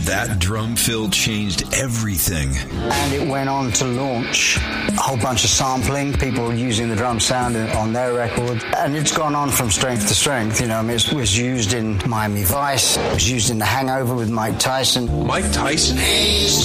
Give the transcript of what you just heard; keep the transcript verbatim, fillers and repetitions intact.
That drum fill changed everything. And it went on to launch a whole bunch of sampling, people using the drum sound on their record. And it's gone on from strength to strength. You know, I mean, it was used in Miami Vice. It was used in The Hangover with Mike Tyson. Mike Tyson?